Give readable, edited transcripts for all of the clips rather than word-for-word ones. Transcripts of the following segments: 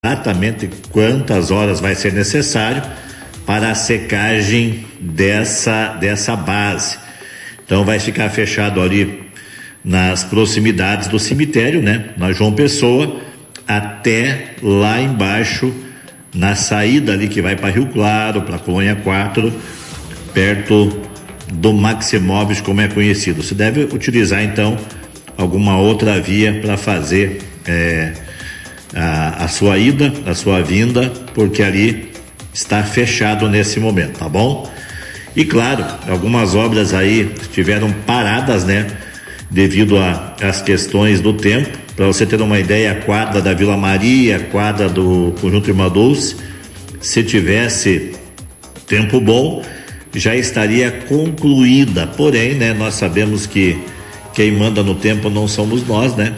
exatamente quantas horas vai ser necessário para a secagem dessa base. Então vai ficar fechado ali nas proximidades do cemitério, né? Na João Pessoa, até lá embaixo, na saída ali que vai para Rio Claro, para a Colônia 4, perto do Maximóveis, como é conhecido. Você deve utilizar então alguma outra via para fazer a sua ida, a sua vinda, porque ali está fechado nesse momento, tá bom? E claro, algumas obras aí estiveram paradas, né? Devido às questões do tempo. Para você ter uma ideia, a quadra da Vila Maria, a quadra do Conjunto Irmã Dulce, se tivesse tempo bom, já estaria concluída. Porém, né? Nós sabemos que quem manda no tempo não somos nós, né?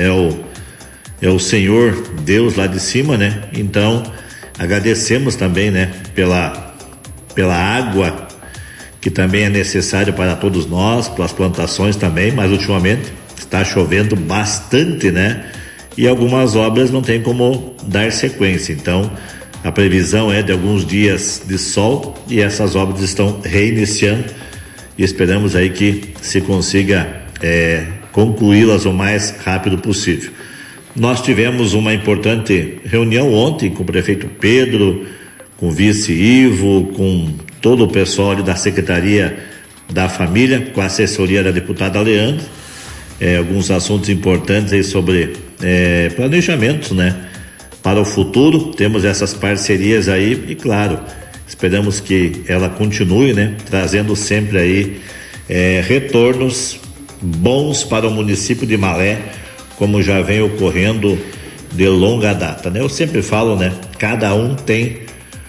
É o Senhor Deus lá de cima, né? Então, agradecemos também, né? Pela água que também é necessário para todos nós, para as plantações também, mas ultimamente está chovendo bastante, né? E algumas obras não tem como dar sequência. Então, a previsão é de alguns dias de sol e essas obras estão reiniciando e esperamos aí que se consiga concluí-las o mais rápido possível. Nós tivemos uma importante reunião ontem com o prefeito Pedro, com o vice Ivo, com todo o pessoal ali da Secretaria da Família, com a assessoria da deputada Leandro, alguns assuntos importantes aí sobre planejamentos, né, para o futuro. Temos essas parcerias aí e claro, esperamos que ela continue, né, trazendo sempre aí retornos bons para o município de Malé, como já vem ocorrendo de longa data, né? Eu sempre falo, né? Cada um tem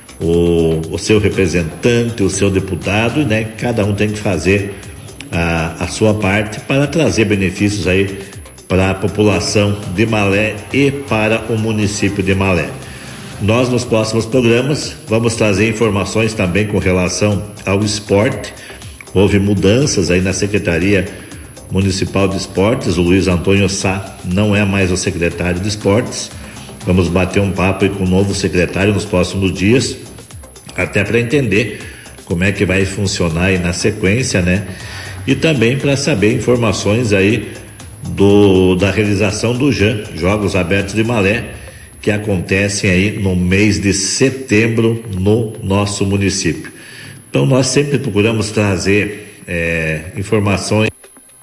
o seu representante, o seu deputado, né? Cada um tem que fazer a sua parte para trazer benefícios aí para a população de Malé e para o município de Malé. Nós, nos próximos programas, vamos trazer informações também com relação ao esporte. Houve mudanças aí na Secretaria Municipal de Esportes. O Luiz Antônio Sá não é mais o secretário de Esportes. Vamos bater um papo aí com o novo secretário nos próximos dias, até para entender como é que vai funcionar aí na sequência, né? E também para saber informações aí da realização do Jogos Abertos de Malé, que acontecem aí no mês de setembro no nosso município. Então nós sempre procuramos trazer informações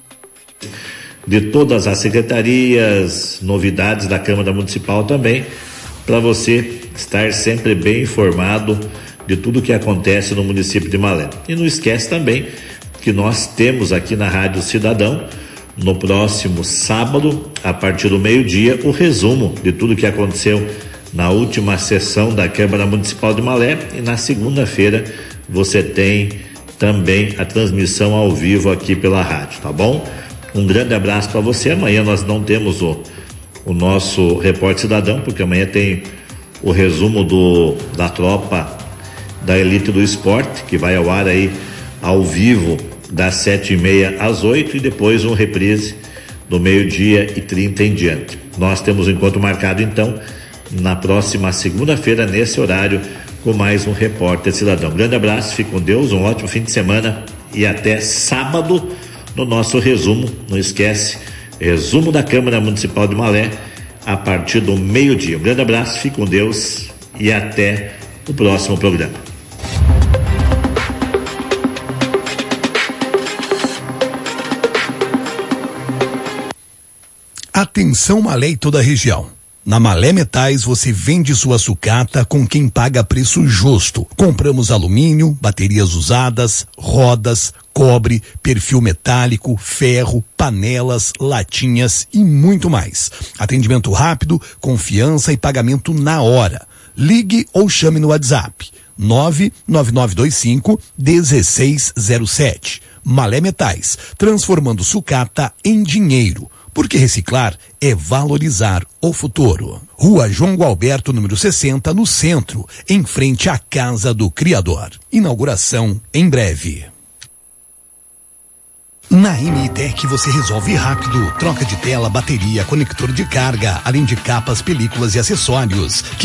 de todas as secretarias, novidades da Câmara Municipal também, para você estar sempre bem informado de tudo que acontece no município de Malé. E não esquece também que nós temos aqui na Rádio Cidadão, no próximo sábado, a partir do meio-dia, o resumo de tudo que aconteceu na última sessão da Câmara Municipal de Malé, e na segunda-feira você tem também a transmissão ao vivo aqui pela rádio, tá bom? Um grande abraço para você. Amanhã nós não temos o nosso Repórter Cidadão, porque amanhã tem o resumo da tropa da elite do esporte, que vai ao ar aí ao vivo das 7h30 às 8h, e depois um reprise do 12h30 em diante. Nós temos um encontro marcado então na próxima segunda-feira, nesse horário, com mais um Repórter Cidadão. Grande abraço, fique com Deus, um ótimo fim de semana e até sábado no nosso resumo. Não esquece, resumo da Câmara Municipal de Malé a partir do meio-dia. Um grande abraço, fique com Deus e até o próximo programa. Atenção Malé e toda a região. Na Malé Metais você vende sua sucata com quem paga preço justo. Compramos alumínio, baterias usadas, rodas, cobre, perfil metálico, ferro, panelas, latinhas e muito mais. Atendimento rápido, confiança e pagamento na hora. Ligue ou chame no WhatsApp 99925-1607. Malé Metais, transformando sucata em dinheiro. Porque reciclar é valorizar o futuro. Rua João Gualberto, número 60, no centro, em frente à Casa do Criador. Inauguração em breve. Na MITEC você resolve rápido. Troca de tela, bateria, conector de carga, além de capas, películas e acessórios.